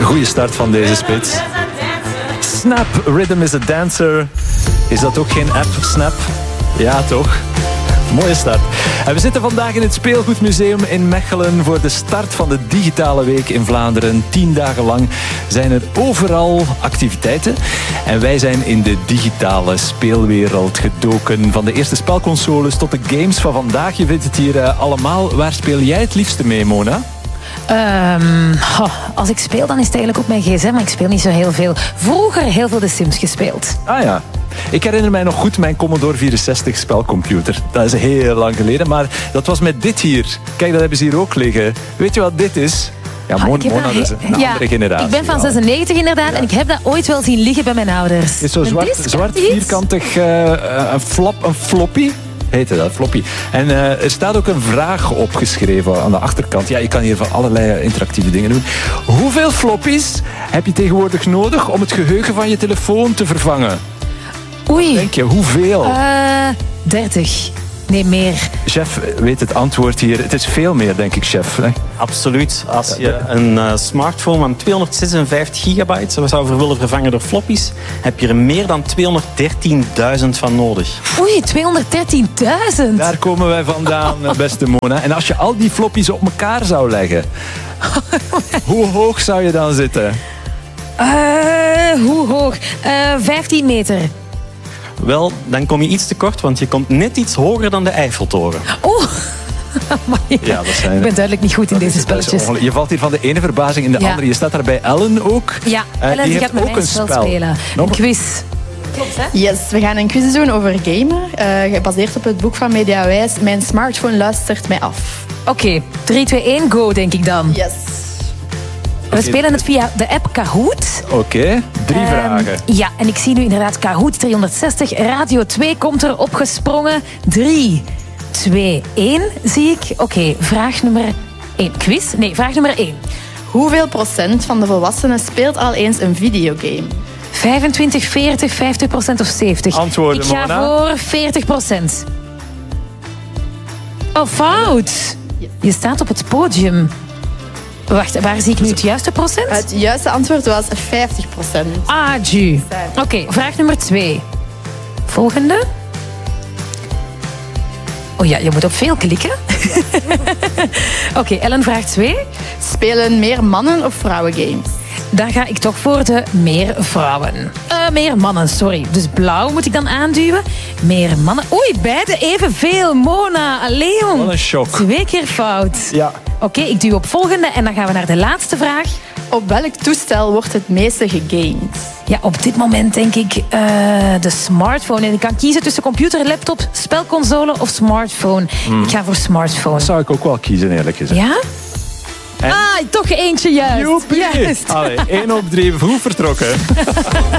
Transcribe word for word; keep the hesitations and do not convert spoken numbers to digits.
Goeie start van deze spits. Snap, Rhythm is a Dancer. Is dat ook geen app, Snap? Ja, toch? Mooie start. En we zitten vandaag in het Speelgoedmuseum in Mechelen voor de start van de digitale week in Vlaanderen. Tien dagen lang zijn er overal activiteiten. En wij zijn in de digitale speelwereld gedoken. Van de eerste spelconsoles tot de games van vandaag. Je vindt het hier uh, allemaal. Waar speel jij het liefste mee, Mona? Um, oh, als ik speel, dan is het eigenlijk op mijn gsm, maar ik speel niet zo heel veel. Vroeger heel veel de Sims gespeeld. Ah ja. Ik herinner mij nog goed mijn Commodore vierenzestig spelcomputer. Dat is heel lang geleden, maar dat was met dit hier. Kijk, dat hebben ze hier ook liggen. Weet je wat dit is? Ja, ah, Mona, Mona is een ja, andere generatie. Ik ben van zesennegentig inderdaad, ja. En ik heb dat ooit wel zien liggen bij mijn ouders. Het is zo zwart, zwart vierkantig uh, een, flop, een floppy. Heette dat, floppy. En uh, er staat ook een vraag opgeschreven aan de achterkant. Ja, je kan hier van allerlei interactieve dingen doen. Hoeveel floppies heb je tegenwoordig nodig om het geheugen van je telefoon te vervangen? Oei. Denk je, hoeveel? Uh, dertig. Nee, meer. Chef weet het antwoord hier. Het is veel meer, denk ik, chef. Hè? Absoluut. Als je een uh, smartphone van tweehonderdzesenvijftig gigabyte zou willen vervangen door floppies, heb je er meer dan tweehonderddertienduizend van nodig. Oei, tweehonderddertienduizend. Daar komen wij vandaan, beste Mona. En als je al die floppies op elkaar zou leggen, hoe hoog zou je dan zitten? Uh, hoe hoog? Uh, vijftien meter. Wel, dan kom je iets te kort, want je komt net iets hoger dan de Eiffeltoren. Oh, ja. Ja, dat zijn... Ik ben duidelijk niet goed in deze spelletjes. Je valt hier van de ene verbazing in de ja. andere. Je staat daar bij Ellen ook. Ja, Ellen uh, die, die gaat met ook een spel spelen. Nog... Een quiz. Klopt, hè? Yes, we gaan een quiz doen over gamen. Uh, gebaseerd op het boek van Mediawijs. Mijn smartphone luistert mij af. Oké, okay. drie, twee, één, go, denk ik dan. Yes. We okay. spelen het via de app Kahoot. Oké, okay. drie um, vragen. Ja, en ik zie nu inderdaad Kahoot driehonderdzestig. Radio twee komt er opgesprongen. drie, twee, één zie ik. Oké, okay, vraag nummer één. Quiz? Nee, vraag nummer één. Hoeveel procent van de volwassenen speelt al eens een videogame? vijfentwintig, veertig, vijftig procent of zeventig? Antwoorden, Ik ga Mona. voor veertig procent. Oh, fout. Yes. Je staat op het podium. Wacht, waar zie ik nu het juiste procent? Het juiste antwoord was vijftig procent. Ah, ju. Oké, okay, vraag nummer twee. Volgende. Oh ja, je moet op veel klikken. Oké, okay, Ellen, vraag twee. Spelen meer mannen of vrouwen games? Dan ga ik toch voor de meer vrouwen. Uh, meer mannen, sorry. Dus blauw moet ik dan aanduwen. Meer mannen. Oei, beide evenveel. Mona, Leon. Wat een shock. Twee keer fout. Ja. Oké, okay, ik duw op volgende en dan gaan we naar de laatste vraag. Op welk toestel wordt het meeste gegamed? Ja, op dit moment denk ik uh, de smartphone. En ik kan kiezen tussen computer, laptop, spelconsole of smartphone. Hmm. Ik ga voor smartphone. Dat zou ik ook wel kiezen, eerlijk gezegd. Ja? En... Ah, toch eentje juist. Joepie. Juist. Allee, één op drie, goed vertrokken.